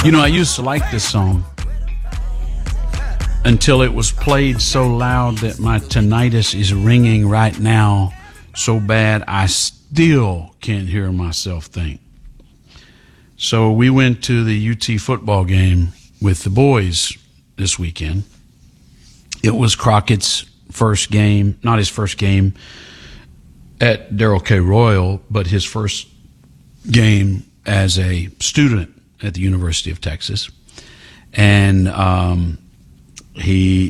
You know, I used to like this song until it was played so loud that my tinnitus is ringing right now so bad I still can't hear myself think. So we went to the UT football game with the boys this weekend. It was Crockett's first game, not his first game at Darrell K. Royal, but his first game as a student at the University of Texas. And he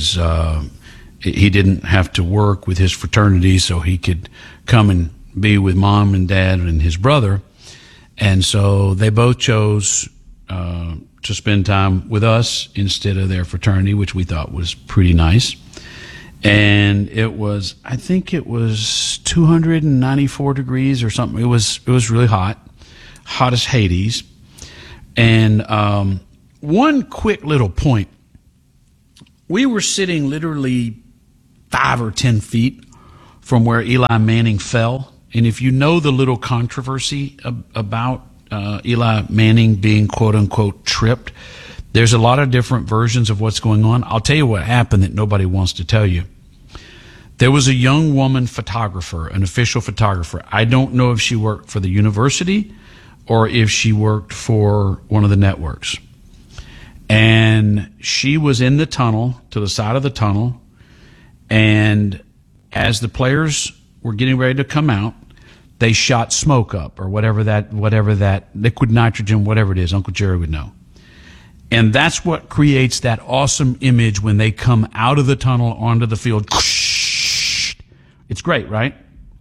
didn't have to work with his fraternity, so he could come and be with mom and dad and his brother. And so they both chose to spend time with us instead of their fraternity, which we thought was pretty nice. And it was, I think it was 294 degrees or something. It was really hot as Hades. And one quick little point. We were sitting literally 5 or 10 feet from where Eli Manning fell. And if you know the little controversy about Eli Manning being quote-unquote tripped, there's a lot of different versions of what's going on. I'll tell you what happened that nobody wants to tell you. There was a young woman photographer, an official photographer. I don't know if she worked for the university or if she worked for one of the networks. And she was in the tunnel, to the side of the tunnel, and as the players were getting ready to come out, they shot smoke up, or whatever that liquid nitrogen, whatever it is, Uncle Jerry would know. And that's what creates that awesome image when they come out of the tunnel onto the field. It's great, right?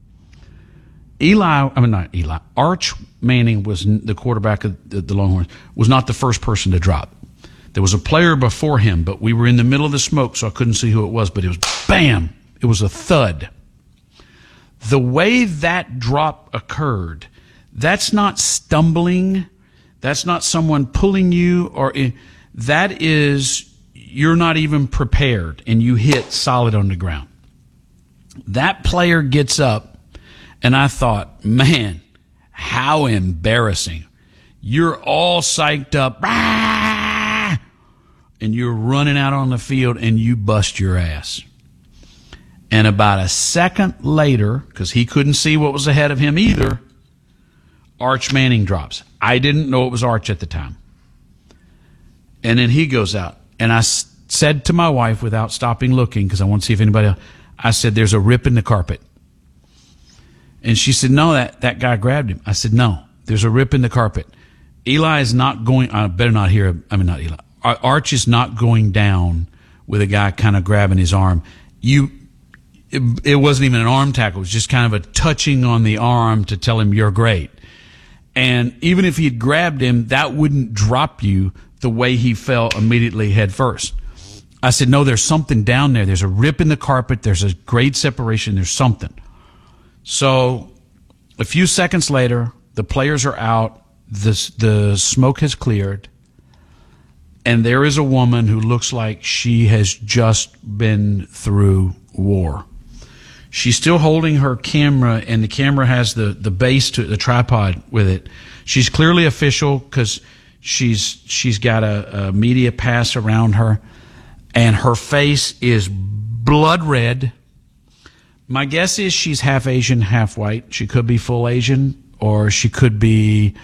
Arch Manning was the quarterback of the Longhorns, was not the first person to drop. There was a player before him, but we were in the middle of the smoke, so I couldn't see who it was, but it was bam! It was a thud. The way that drop occurred, that's not stumbling, that's not someone pulling you, that is, you're not even prepared, and you hit solid on the ground. That player gets up, and I thought, man, how embarrassing. You're all psyched up, and you're running out on the field, and you bust your ass. And about a second later, because he couldn't see what was ahead of him either, Arch Manning drops. I didn't know it was Arch at the time. And then he goes out. And I said to my wife, without stopping looking, because I want to see if anybody else, I said, there's a rip in the carpet. And she said, no, that guy grabbed him. I said, no, there's a rip in the carpet. Eli is not going, I better not hear, not Eli. Arch is not going down with a guy kind of grabbing his arm. It wasn't even an arm tackle. It was just kind of a touching on the arm to tell him you're great. And even if he'd grabbed him, that wouldn't drop you the way he fell immediately head first. I said, no, there's something down there. There's a rip in the carpet. There's a grade separation. There's something. So a few seconds later, the players are out. The smoke has cleared. And there is a woman who looks like she has just been through war. She's still holding her camera, and the camera has the base to the tripod with it. She's clearly official because she's got a media pass around her, and her face is blood red. My guess is she's half Asian, half white. She could be full Asian, or she could be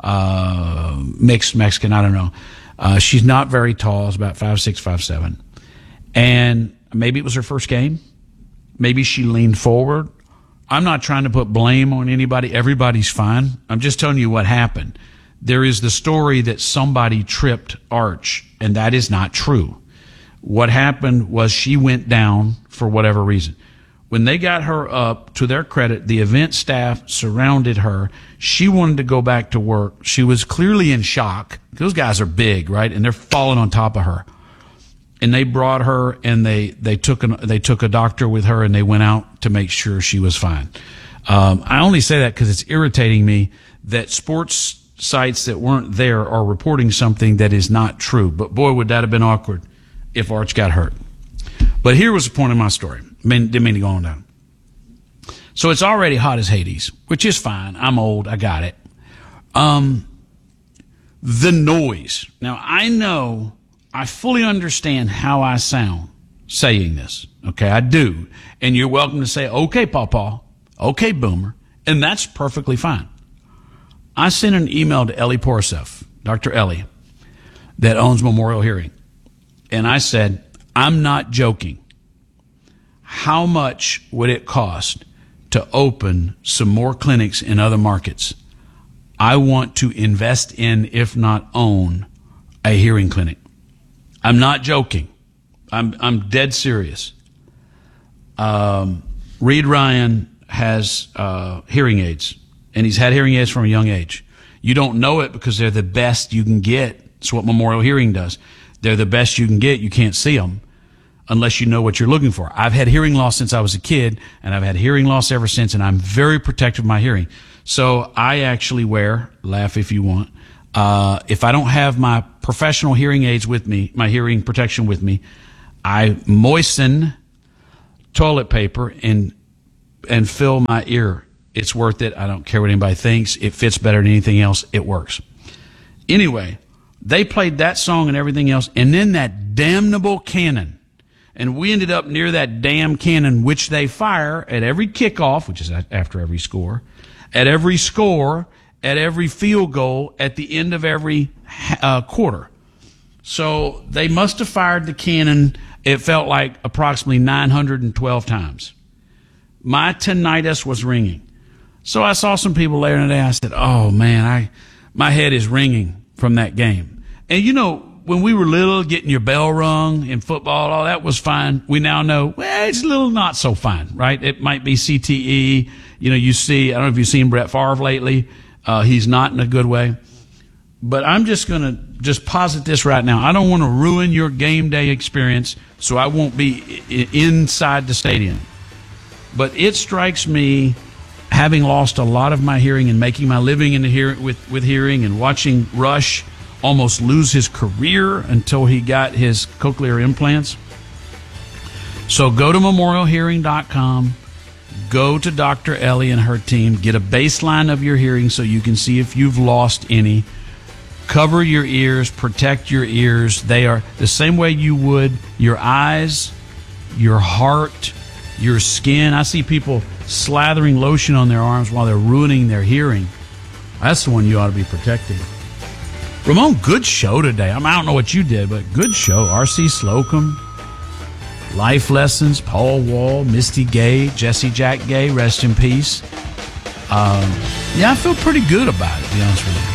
mixed Mexican. I don't know. She's not very tall. It's about 5'6", 5'7". And maybe it was her first game. Maybe she leaned forward. I'm not trying to put blame on anybody. Everybody's fine. I'm just telling you what happened. There is the story that somebody tripped Arch, and that is not true. What happened was she went down for whatever reason. When they got her up, to their credit, the event staff surrounded her. She wanted to go back to work. She was clearly in shock. Those guys are big, right? And they're falling on top of her. And they brought her, and they took a doctor with her, and they went out to make sure she was fine. I only say that because it's irritating me that sports sites that weren't there are reporting something that is not true. But boy, would that have been awkward if Arch got hurt. But here was the point of my story. Didn't mean to go on down. So it's already hot as Hades, which is fine. I'm old. I got it. the noise. Now, I fully understand how I sound saying this. Okay, I do. And you're welcome to say, okay, Pawpaw, okay, Boomer, and that's perfectly fine. I sent an email to Ellie Porcef, Dr. Ellie, that owns Memorial Hearing. And I said, I'm not joking. How much would it cost to open some more clinics in other markets? I want to invest in, if not own, a hearing clinic. I'm not joking. I'm dead serious. Reed Ryan has hearing aids, and he's had hearing aids from a young age. You don't know it because they're the best you can get. It's what Memorial Hearing does. They're the best you can get. You can't see them unless you know what you're looking for. I've had hearing loss since I was a kid, and I've had hearing loss ever since, and I'm very protective of my hearing. So I actually wear, laugh if you want, if I don't have my professional hearing aids with me, my hearing protection with me, I moisten toilet paper and fill my ear. It's worth it. I don't care what anybody thinks. It fits better than anything else. It works. Anyway, they played that song and everything else, and then that damnable cannon. And we ended up near that damn cannon, which they fire at every kickoff, which is after every score, at every score, at every field goal, at the end of every quarter. So they must have fired the cannon, it felt like approximately 912 times. My tinnitus was ringing. So I saw some people later in the day. I said, oh, man, my head is ringing from that game. And, you know, when we were little, getting your bell rung in football, all that was fine. We now know, well, it's a little not so fine, right? It might be CTE. You know, I don't know if you've seen Brett Favre lately. He's not in a good way. But I'm just going to posit this right now. I don't want to ruin your game day experience, so I won't be inside the stadium. But it strikes me, having lost a lot of my hearing and making my living in the with hearing, and watching Rush almost lose his career until he got his cochlear implants. So go to memorialhearing.com. Go to Dr. Ellie and her team. Get a baseline of your hearing so you can see if you've lost any. Cover your ears. Protect your ears. They are the same way you would your eyes, your heart, your skin. I see people slathering lotion on their arms while they're ruining their hearing. That's the one you ought to be protecting. Ramon, good show today. I don't know what you did, but good show. R.C. Slocum, Life Lessons, Paul Wall, Misty Gay, Jesse Jack Gay, rest in peace. Yeah, I feel pretty good about it, to be honest with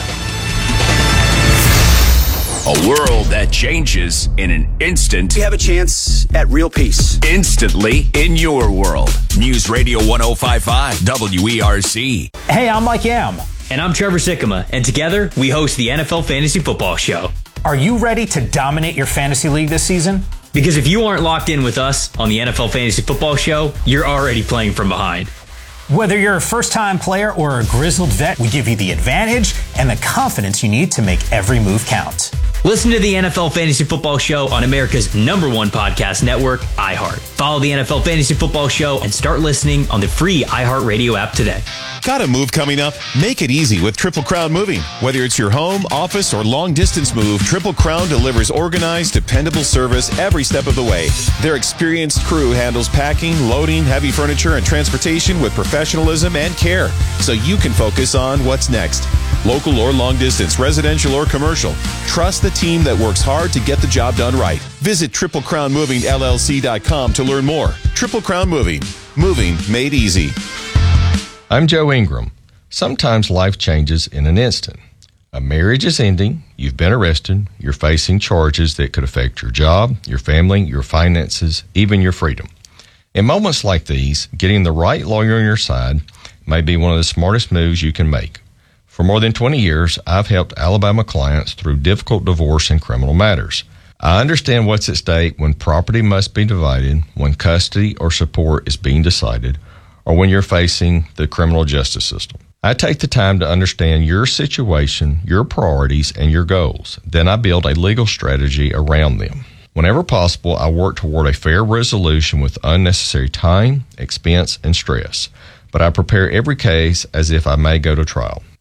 you. A world that changes in an instant. We have a chance at real peace. Instantly in your world. News Radio 105.5 WERC. Hey, I'm Mike Yam. And I'm Trevor Sikkema, and together we host the NFL Fantasy Football Show. Are you ready to dominate your fantasy league this season? Because if you aren't locked in with us on the NFL Fantasy Football Show, you're already playing from behind. Whether you're a first-time player or a grizzled vet, we give you the advantage and the confidence you need to make every move count. Listen to the NFL Fantasy Football Show on America's #1 podcast network, iHeart. Follow the NFL Fantasy Football Show and start listening on the free iHeartRadio app today. Got a move coming up? Make it easy with Triple Crown Moving. Whether it's your home, office, or long-distance move, Triple Crown delivers organized, dependable service every step of the way. Their experienced crew handles packing, loading, heavy furniture, and transportation with professionalism and care, so you can focus on what's next. Local or long distance, residential or commercial. Trust the team that works hard to get the job done right. Visit TripleCrownMovingLLC.com to learn more. Triple Crown Moving. Moving made easy. I'm Joe Ingram. Sometimes life changes in an instant. A marriage is ending, you've been arrested, you're facing charges that could affect your job, your family, your finances, even your freedom. In moments like these, getting the right lawyer on your side may be one of the smartest moves you can make. For more than 20 years, I've helped Alabama clients through difficult divorce and criminal matters. I understand what's at stake when property must be divided, when custody or support is being decided, or when you're facing the criminal justice system. I take the time to understand your situation, your priorities, and your goals. Then I build a legal strategy around them. Whenever possible, I work toward a fair resolution with unnecessary time, expense, and stress. But I prepare every case as if I may go to trial.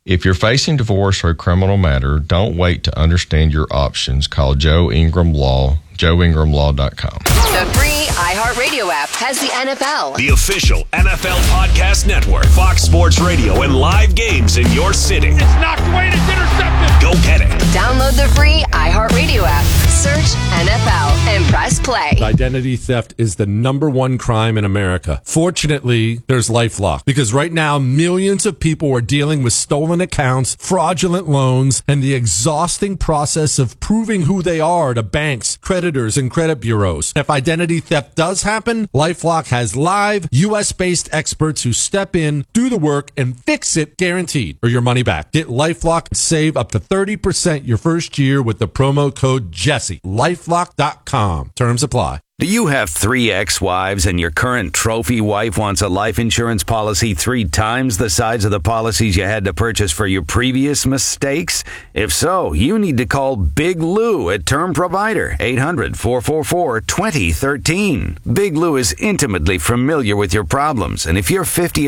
If you're facing divorce or a criminal matter, don't wait to understand your options. Call Joe Ingram Law, joeingramlaw.com. The free iHeartRadio app has the NFL, The official NFL podcast network, Fox Sports Radio, and live games in your city. It's knocked away and it's intercepted. Go get it. Download the free iHeartRadio app, search NFL, and press play. Identity theft is the #1 crime in America. Fortunately, there's LifeLock, because right now millions of people are dealing with stolen accounts, fraudulent loans, and the exhausting process of proving who they are to banks, creditors, and credit bureaus. If identity theft does happen, LifeLock has live US-based experts who step in, do the work, and fix it, guaranteed, or your money back. Get LifeLock and save up to 30% your first year with the promo code Jesse. LifeLock.com. Terms apply. Do you have 3 ex-wives and your current trophy wife wants a life insurance policy 3 times the size of the policies you had to purchase for your previous mistakes? If so, you need to call Big Lou at Term Provider, 800-444-2013. Big Lou is intimately familiar with your problems, and if you're 50